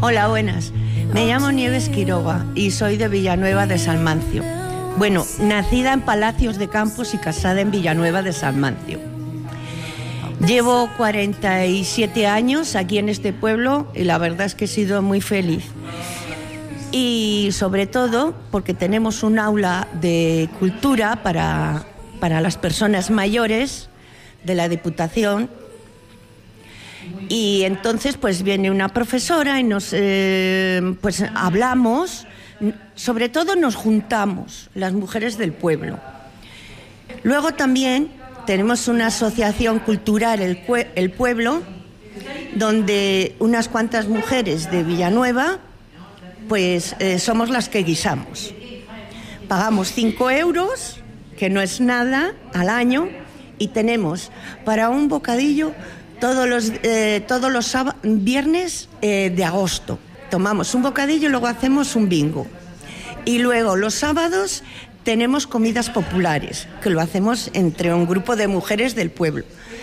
Hola, buenas. Me llamo Nieves Quiroga y soy de Villanueva de Salmancio. Bueno, nacida en Palacios de Campos y casada en Villanueva de Salmancio. Llevo 47 años aquí en este pueblo y la verdad es que he sido muy feliz. Y sobre todo porque tenemos un aula de cultura para las personas mayores de la Diputación. Y entonces pues viene una profesora y nos pues hablamos, sobre todo nos juntamos las mujeres del pueblo. Luego también tenemos una asociación cultural, el Pueblo, donde unas cuantas mujeres de Villanueva pues somos las que guisamos. Pagamos 5 euros, que no es nada, al año, y tenemos para un bocadillo todos los viernes de agosto. Tomamos un bocadillo y luego hacemos un bingo. Y luego los sábados tenemos comidas populares, que lo hacemos entre un grupo de mujeres del pueblo.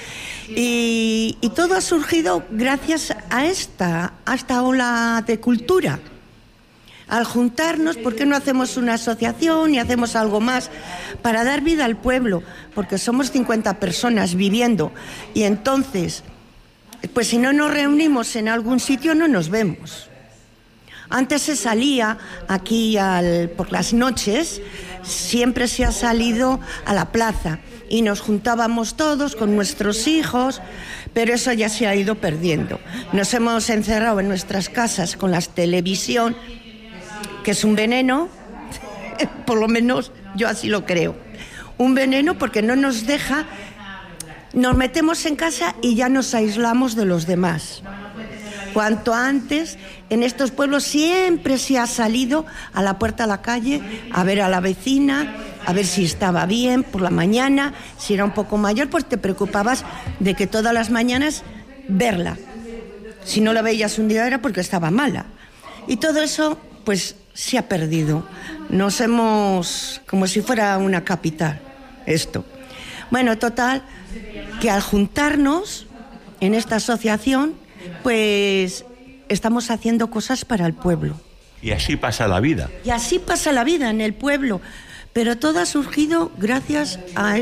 Y todo ha surgido gracias a esta ola de cultura. Al juntarnos, ¿por qué no hacemos una asociación y hacemos algo más para dar vida al pueblo? Porque somos 50 personas viviendo y entonces, pues si no nos reunimos en algún sitio no nos vemos. Antes se salía aquí por las noches, siempre se ha salido a la plaza y nos juntábamos todos con nuestros hijos, pero eso ya se ha ido perdiendo. Nos hemos encerrado en nuestras casas con la televisión, que es un veneno, por lo menos yo así lo creo. Un veneno porque no nos deja, nos metemos en casa y ya nos aislamos de los demás. Cuanto antes, en estos pueblos siempre se ha salido a la puerta de la calle a ver a la vecina, a ver si estaba bien por la mañana. Si era un poco mayor, pues te preocupabas de que todas las mañanas verla. Si no la veías un día era porque estaba mala. Y todo eso, pues, se ha perdido. Nos hemos, como si fuera una capital, esto. Bueno, total, que al juntarnos en esta asociación, pues estamos haciendo cosas para el pueblo. Y así pasa la vida. Y así pasa la vida en el pueblo. Pero todo ha surgido gracias a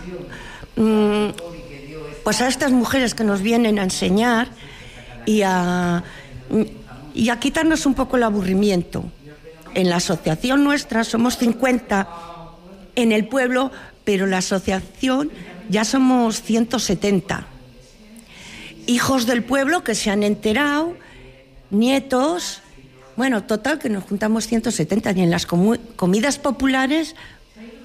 pues a estas mujeres que nos vienen a enseñar y a quitarnos un poco el aburrimiento. En la asociación nuestra somos 50 en el pueblo, pero la asociación ya somos 170. Hijos del pueblo que se han enterado, nietos, bueno, total que nos juntamos 170 y en las comidas populares